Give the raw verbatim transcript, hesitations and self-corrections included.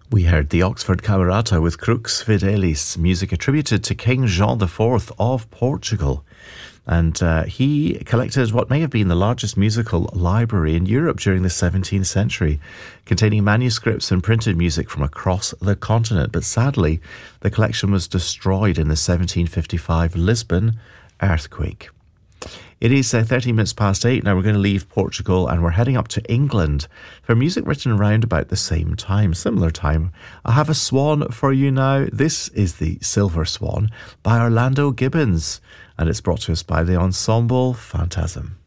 We heard the Oxford Camerata with Crux Fidelis, music attributed to King John the Fourth of Portugal. And uh, he collected what may have been the largest musical library in Europe during the seventeenth century, containing manuscripts and printed music from across the continent. But sadly, the collection was destroyed in the seventeen fifty-five Lisbon earthquake. It is uh, thirteen minutes past eight. Now we're going to leave Portugal and we're heading up to England for music written around about the same time, similar time. I have a swan for you now. This is the Silver Swan by Orlando Gibbons, and it's brought to us by the ensemble Phantasm.